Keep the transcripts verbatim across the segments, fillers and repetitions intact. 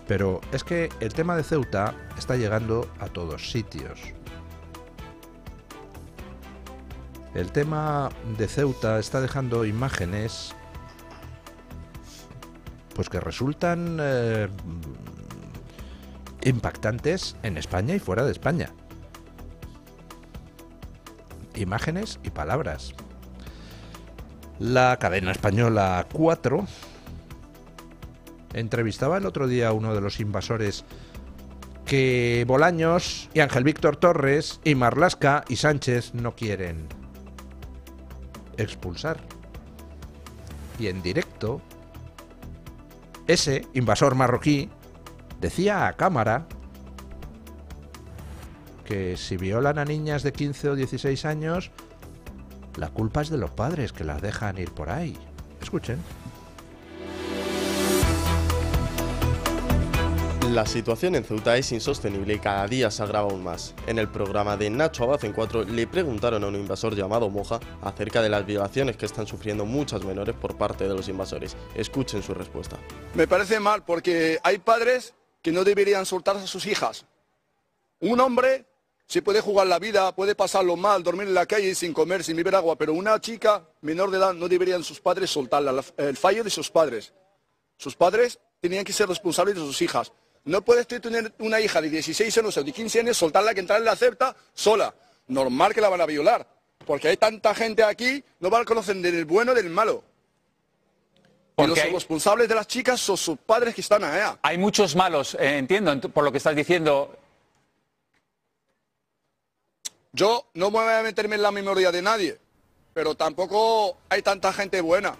Pero es que el tema de Ceuta está llegando a todos sitios. El tema de Ceuta está dejando imágenes pues que resultan eh, impactantes en España y fuera de España. Imágenes y palabras. La cadena española cuatro entrevistaba el otro día a uno de los invasores que Bolaños y Ángel Víctor Torres y Marlaska y Sánchez no quieren expulsar. Y en directo, ese invasor marroquí decía a cámara que si violan a niñas de quince o dieciséis años, la culpa es de los padres que las dejan ir por ahí. Escuchen. La situación en Ceuta es insostenible y cada día se agrava aún más. En el programa de Nacho Abad en cuatro le preguntaron a un invasor llamado Moja acerca de las violaciones que están sufriendo muchas menores por parte de los invasores. Escuchen su respuesta. Me parece mal porque hay padres que no deberían soltar a sus hijas. Un hombre se puede jugar la vida, puede pasarlo mal, dormir en la calle sin comer, sin beber agua, pero una chica menor de edad no deberían sus padres soltarla. El fallo de sus padres. Sus padres tenían que ser responsables de sus hijas. No puedes tener una hija de dieciséis años o de quince años, soltarla que entrar en la Ceuta sola. Normal que la van a violar. Porque hay tanta gente aquí, no van a conocer del bueno del malo. Y los hay... responsables de las chicas son sus padres que están allá. Hay muchos malos, eh, entiendo, por lo que estás diciendo. Yo no me voy a meterme en la memoria de nadie, pero tampoco hay tanta gente buena.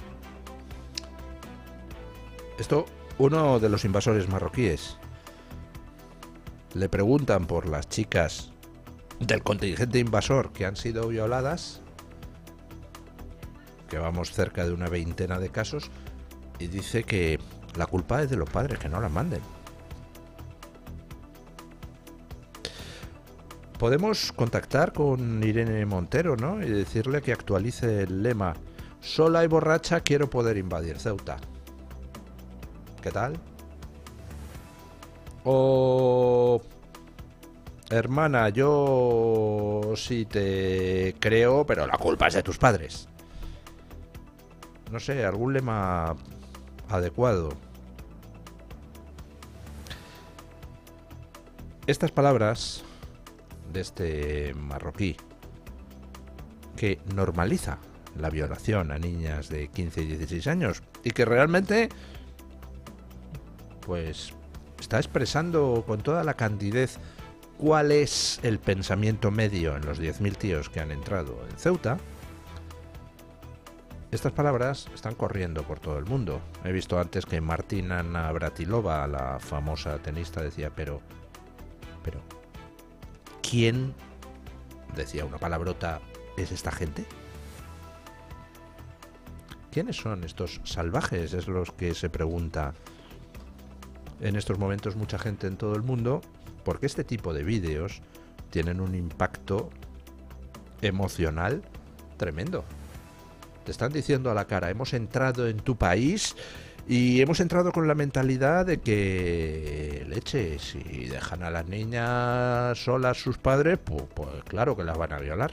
Esto... Uno de los invasores marroquíes le preguntan por las chicas del contingente invasor que han sido violadas, que vamos cerca de una veintena de casos, y dice que la culpa es de los padres, que no las manden. Podemos contactar con Irene Montero, ¿no? Y decirle que actualice el lema: sola y borracha quiero poder invadir Ceuta. ¿Qué tal? O... hermana, yo sí te creo, pero la culpa es de tus padres. No sé, algún lema adecuado. Estas palabras de este marroquí que normaliza la violación a niñas de quince y dieciséis años y que realmente pues está expresando con toda la candidez cuál es el pensamiento medio en los diez mil tíos que han entrado en Ceuta. Estas palabras están corriendo por todo el mundo. He visto antes que Martina Navratilova, la famosa tenista, decía, pero, pero, ¿quién, decía una palabrota, es esta gente? ¿Quiénes son estos salvajes? Es los que se pregunta en estos momentos mucha gente en todo el mundo, porque este tipo de vídeos tienen un impacto emocional tremendo. Te están diciendo a la cara, hemos entrado en tu país y hemos entrado con la mentalidad de que, leche, si dejan a las niñas solas sus padres, pues, pues claro que las van a violar.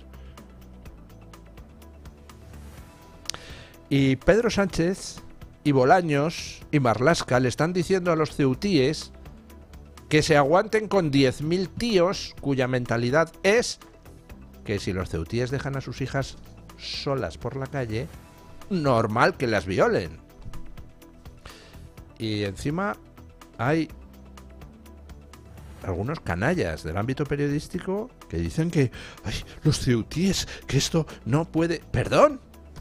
Y Pedro Sánchez y Bolaños y Marlaska le están diciendo a los ceutíes que se aguanten con diez mil tíos cuya mentalidad es que si los ceutíes dejan a sus hijas solas por la calle, normal que las violen. Y encima hay algunos canallas del ámbito periodístico que dicen que ay, los ceutíes, que esto no puede... ¿Perdón?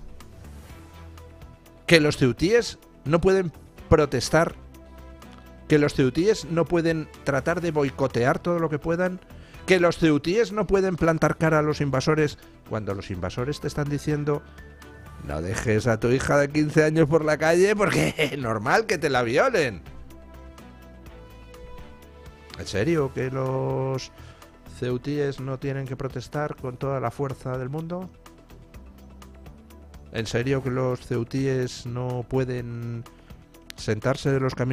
Que los ceutíes no pueden protestar, que los ceutíes no pueden tratar de boicotear todo lo que puedan, que los ceutíes no pueden plantar cara a los invasores cuando los invasores te están diciendo no dejes a tu hija de quince años por la calle porque es normal que te la violen. ¿En serio que los ceutíes no tienen que protestar con toda la fuerza del mundo? ¿En serio que los ceutíes no pueden sentarse de los camiones